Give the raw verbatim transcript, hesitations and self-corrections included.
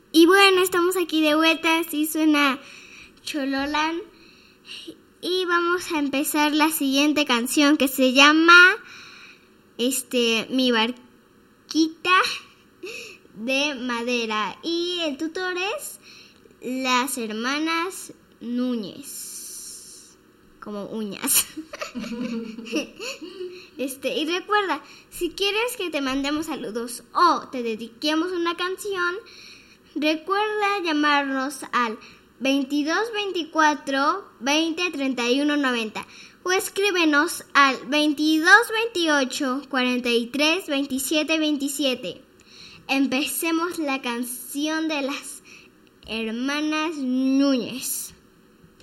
Y bueno, estamos aquí de vuelta, así suena Chololán. Y vamos a empezar la siguiente canción que se llama este, Mi barquita de madera. Y el tutor es las hermanas Núñez, como uñas. Este, y recuerda, si quieres que te mandemos saludos o te dediquemos una canción, recuerda llamarnos al veintidós veinticuatro veinte treinta y uno noventa o escríbenos al veintidós veintiocho cuarenta y tres veintisiete veintisiete. Empecemos la canción de las hermanas Núñez.